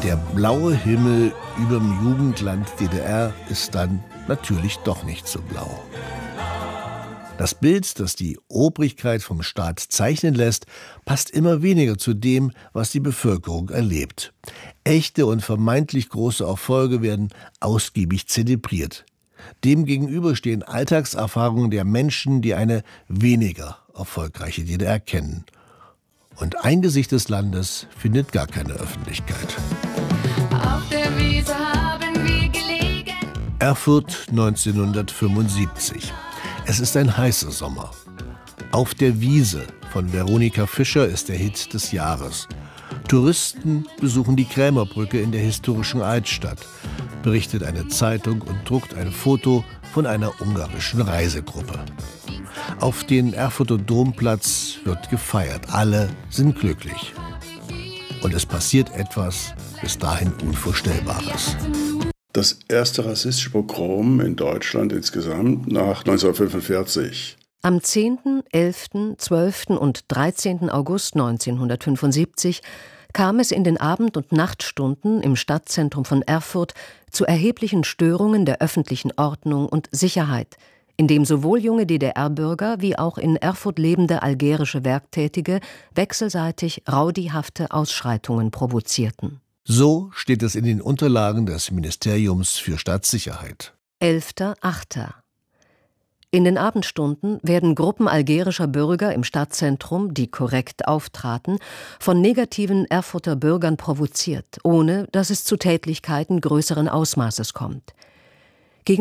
Der blaue Himmel überm Jugendland DDR ist dann natürlich doch nicht so blau. Das Bild, das die Obrigkeit vom Staat zeichnen lässt, passt immer weniger zu dem, was die Bevölkerung erlebt. Echte und vermeintlich große Erfolge werden ausgiebig zelebriert. Demgegenüber stehen Alltagserfahrungen der Menschen, die eine weniger erfolgreiche DDR kennen. Und ein Gesicht des Landes findet gar keine Öffentlichkeit. Auf der Wiese haben wir gelegen. Erfurt 1975. Es ist ein heißer Sommer. Auf der Wiese von Veronika Fischer ist der Hit des Jahres. Touristen besuchen die Krämerbrücke in der historischen Altstadt, berichtet eine Zeitung und druckt ein Foto von einer ungarischen Reisegruppe. Auf den Erfurter Domplatz wird gefeiert. Alle sind glücklich. Und es passiert etwas bis dahin Unvorstellbares. Das erste rassistische Pogrom in Deutschland insgesamt nach 1945. Am 10., 11., 12. und 13. August 1975 kam es in den Abend- und Nachtstunden im Stadtzentrum von Erfurt zu erheblichen Störungen der öffentlichen Ordnung und Sicherheit, in dem sowohl junge DDR-Bürger wie auch in Erfurt lebende algerische Werktätige wechselseitig rowdyhafte Ausschreitungen provozierten. So steht es in den Unterlagen des Ministeriums für Staatssicherheit. 11.8. In den Abendstunden werden Gruppen algerischer Bürger im Stadtzentrum, die korrekt auftraten, von negativen Erfurter Bürgern provoziert, ohne dass es zu Tätlichkeiten größeren Ausmaßes kommt. Gegen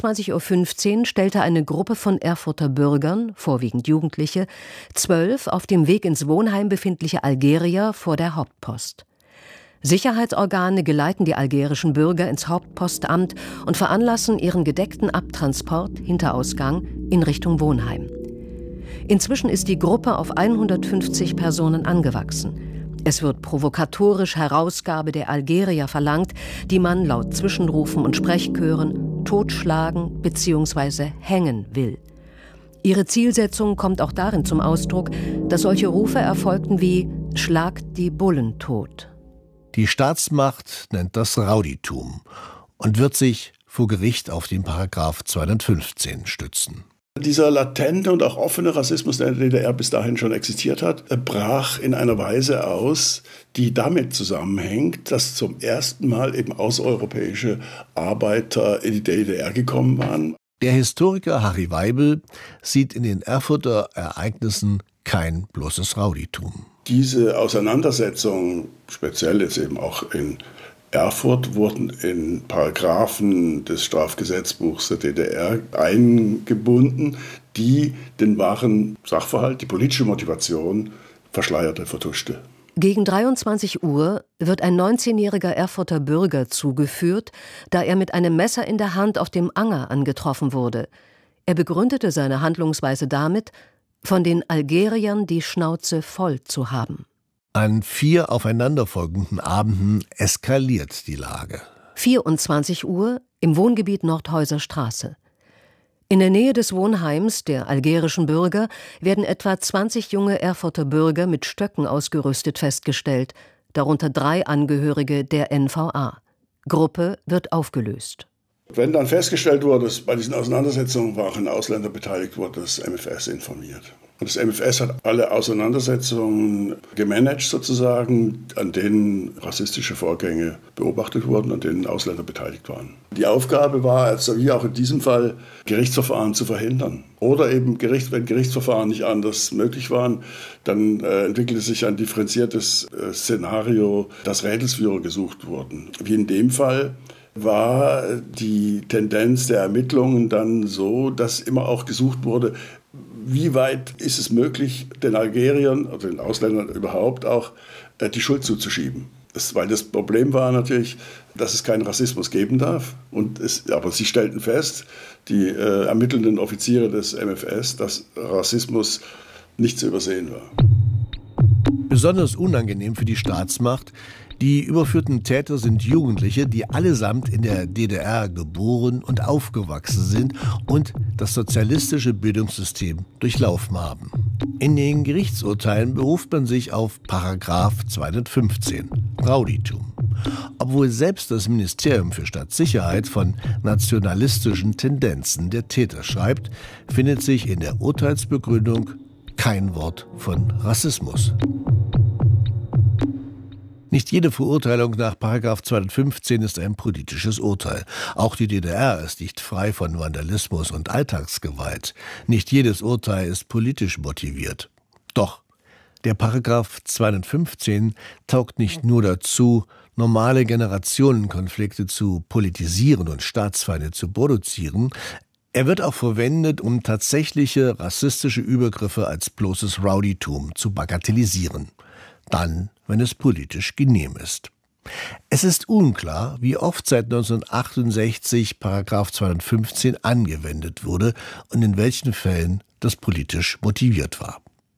23.15 Uhr stellte eine Gruppe von Erfurter Bürgern, vorwiegend Jugendliche, 12 auf dem Weg ins Wohnheim befindliche Algerier vor der Hauptpost. Sicherheitsorgane geleiten die algerischen Bürger ins Hauptpostamt und veranlassen ihren gedeckten Abtransport, Hinterausgang, in Richtung Wohnheim. Inzwischen ist die Gruppe auf 150 Personen angewachsen. Es wird provokatorisch Herausgabe der Algerier verlangt, die man laut Zwischenrufen und Sprechchören totschlagen bzw. hängen will. Ihre Zielsetzung kommt auch darin zum Ausdruck, dass solche Rufe erfolgten wie »Schlagt die Bullen tot«. Die Staatsmacht nennt das Rowdytum und wird sich vor Gericht auf den Paragraph 215 stützen. Dieser latente und auch offene Rassismus, der in der DDR bis dahin schon existiert hat, brach in einer Weise aus, die damit zusammenhängt, dass zum ersten Mal eben außereuropäische Arbeiter in die DDR gekommen waren. Der Historiker Harry Weibel sieht in den Erfurter Ereignissen kein bloßes Rowdytum. Diese Auseinandersetzungen, speziell jetzt eben auch in Erfurt, wurden in Paragraphen des Strafgesetzbuchs der DDR eingebunden, die den wahren Sachverhalt, die politische Motivation verschleierte, vertuschte. Gegen 23 Uhr wird ein 19-jähriger Erfurter Bürger zugeführt, da er mit einem Messer in der Hand auf dem Anger angetroffen wurde. Er begründete seine Handlungsweise damit, von den Algeriern die Schnauze voll zu haben. An 4 aufeinanderfolgenden Abenden eskaliert die Lage. 24 Uhr im Wohngebiet Nordhäuser Straße. In der Nähe des Wohnheims der algerischen Bürger werden etwa 20 junge Erfurter Bürger mit Stöcken ausgerüstet festgestellt, darunter 3 Angehörige der NVA. Gruppe wird aufgelöst. Wenn dann festgestellt wurde, dass bei diesen Auseinandersetzungen waren Ausländer beteiligt, wurde das MFS informiert. Und das MFS hat alle Auseinandersetzungen gemanagt sozusagen, an denen rassistische Vorgänge beobachtet wurden, an denen Ausländer beteiligt waren. Die Aufgabe war, also wie auch in diesem Fall, Gerichtsverfahren zu verhindern. Oder eben, wenn Gerichtsverfahren nicht anders möglich waren, dann entwickelte sich ein differenziertes Szenario, dass Rädelsführer gesucht wurden. Wie in dem Fall war die Tendenz der Ermittlungen dann so, dass immer auch gesucht wurde, wie weit ist es möglich, den Algeriern oder den Ausländern überhaupt auch die Schuld zuzuschieben. Weil das Problem war natürlich, dass es keinen Rassismus geben darf. Aber sie stellten fest, die ermittelnden Offiziere des MFS, dass Rassismus nicht zu übersehen war. Besonders unangenehm für die Staatsmacht: Die überführten Täter sind Jugendliche, die allesamt in der DDR geboren und aufgewachsen sind und das sozialistische Bildungssystem durchlaufen haben. In den Gerichtsurteilen beruft man sich auf Paragraph 215, Rowdytum. obwohl selbst das Ministerium für Staatssicherheit von nationalistischen Tendenzen der Täter schreibt, findet sich in der Urteilsbegründung kein Wort von Rassismus. Nicht jede Verurteilung nach § 215 ist ein politisches Urteil. Auch die DDR ist nicht frei von Vandalismus und Alltagsgewalt. Nicht jedes Urteil ist politisch motiviert. Doch der § 215 taugt nicht nur dazu, normale Generationenkonflikte zu politisieren und Staatsfeinde zu produzieren. Er wird auch verwendet, um tatsächliche rassistische Übergriffe als bloßes Rowdytum zu bagatellisieren. Dann, wenn es politisch genehm ist. Es ist unklar, wie oft seit 1968 § 215 angewendet wurde und in welchen Fällen das politisch motiviert war.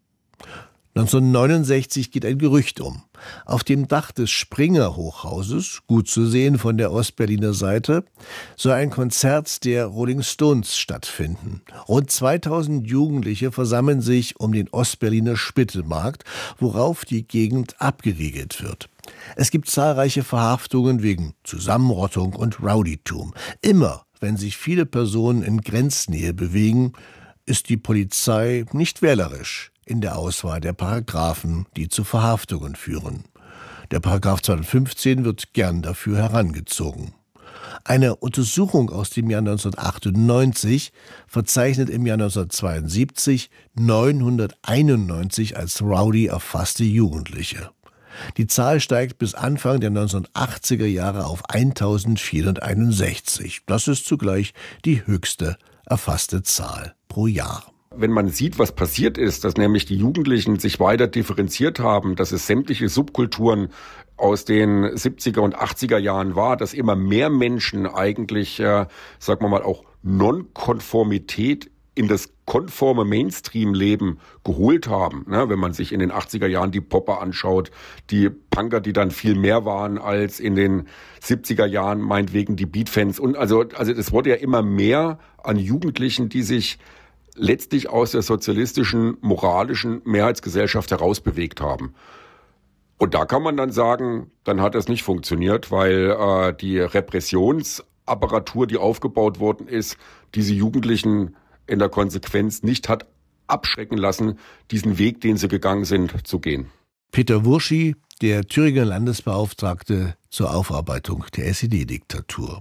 1969 geht ein Gerücht um. Auf dem Dach des Springer-Hochhauses, gut zu sehen von der Ostberliner Seite, soll ein Konzert der Rolling Stones stattfinden. Rund 2000 Jugendliche versammeln sich um den Ostberliner Spittelmarkt, worauf die Gegend abgeriegelt wird. Es gibt zahlreiche Verhaftungen wegen Zusammenrottung und Rowdytum. Immer, wenn sich viele Personen in Grenznähe bewegen, ist die Polizei nicht wählerisch in der Auswahl der Paragraphen, die zu Verhaftungen führen. Der § 215 wird gern dafür herangezogen. Eine Untersuchung aus dem Jahr 1998 verzeichnet im Jahr 1972 991 als Rowdy erfasste Jugendliche. Die Zahl steigt bis Anfang der 1980er Jahre auf 1461. Das ist zugleich die höchste erfasste Zahl pro Jahr. Wenn man sieht, was passiert ist, dass nämlich die Jugendlichen sich weiter differenziert haben, dass es sämtliche Subkulturen aus den 70er und 80er Jahren war, dass immer mehr Menschen eigentlich, sagen wir mal, auch Nonkonformität in das konforme Mainstream-Leben geholt haben. Ne? Wenn man sich in den 80er Jahren die Popper anschaut, die Punker, die dann viel mehr waren als in den 70er Jahren, meinetwegen die Beatfans. Und also es wurde ja immer mehr an Jugendlichen, die sich letztlich aus der sozialistischen, moralischen Mehrheitsgesellschaft herausbewegt haben. Und da kann man dann sagen, dann hat das nicht funktioniert, weil die Repressionsapparatur, die aufgebaut worden ist, diese Jugendlichen in der Konsequenz nicht hat abschrecken lassen, diesen Weg, den sie gegangen sind, zu gehen. Peter Wurschi, der Thüringer Landesbeauftragte zur Aufarbeitung der SED-Diktatur.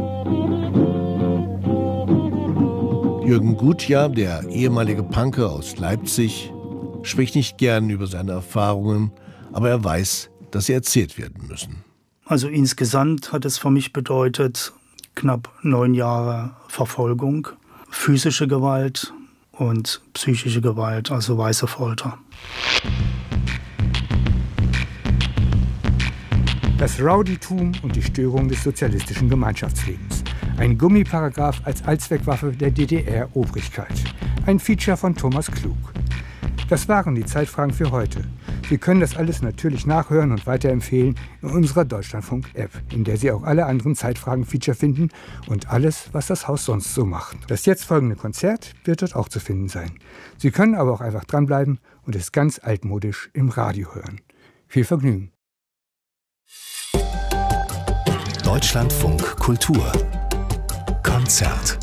Jürgen Gutjahr, der ehemalige Punker aus Leipzig, spricht nicht gern über seine Erfahrungen, aber er weiß, dass sie erzählt werden müssen. Also insgesamt hat es für mich bedeutet, knapp 9 Jahre Verfolgung, physische Gewalt und psychische Gewalt, also weiße Folter. Das Rowdytum und die Störung des sozialistischen Gemeinschaftslebens. Ein Gummiparagraph als Allzweckwaffe der DDR-Obrigkeit. Ein Feature von Thomas Klug. Das waren die Zeitfragen für heute. Sie können das alles natürlich nachhören und weiterempfehlen in unserer Deutschlandfunk-App, in der Sie auch alle anderen Zeitfragen-Feature finden und alles, was das Haus sonst so macht. Das jetzt folgende Konzert wird dort auch zu finden sein. Sie können aber auch einfach dranbleiben und es ganz altmodisch im Radio hören. Viel Vergnügen. Deutschlandfunk Kultur Konzert.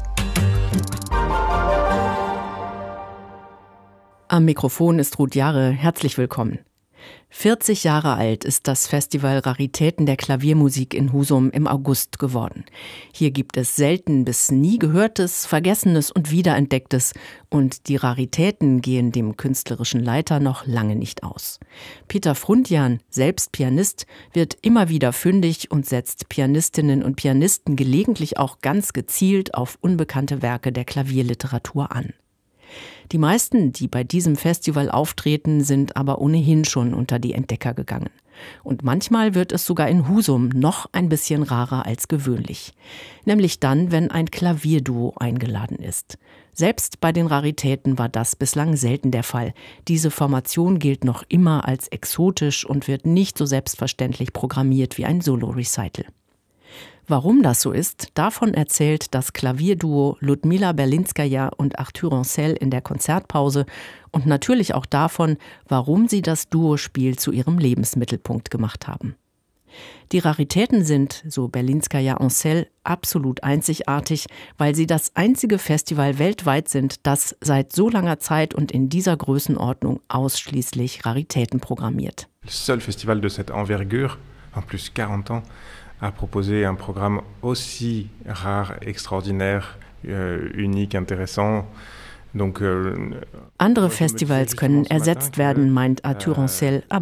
Am Mikrofon ist Ruth Jarre. Herzlich willkommen. 40 Jahre alt ist das Festival Raritäten der Klaviermusik in Husum im August geworden. Hier gibt es selten bis nie Gehörtes, Vergessenes und Wiederentdecktes. Und die Raritäten gehen dem künstlerischen Leiter noch lange nicht aus. Peter Frundjan, selbst Pianist, wird immer wieder fündig und setzt Pianistinnen und Pianisten gelegentlich auch ganz gezielt auf unbekannte Werke der Klavierliteratur an. Die meisten, die bei diesem Festival auftreten, sind aber ohnehin schon unter die Entdecker gegangen. Und manchmal wird es sogar in Husum noch ein bisschen rarer als gewöhnlich. Nämlich dann, wenn ein Klavierduo eingeladen ist. Selbst bei den Raritäten war das bislang selten der Fall. Diese Formation gilt noch immer als exotisch und wird nicht so selbstverständlich programmiert wie ein Solo-Recital. Warum das so ist, davon erzählt das Klavierduo Ludmila Berlinskaja und Arthur Ancel in der Konzertpause und natürlich auch davon, warum sie das Duospiel zu ihrem Lebensmittelpunkt gemacht haben. Die Raritäten sind, so Berlinskaya Ancel, absolut einzigartig, weil sie das einzige Festival weltweit sind, das seit so langer Zeit und in dieser Größenordnung ausschließlich Raritäten programmiert. Le seul festival de cette envergure, en plus 40 ans, a proposé un programme aussi rare, extraordinaire, unique, intéressant. Donc, andere Festivals können ersetzt werden, meint Arthur Ancel,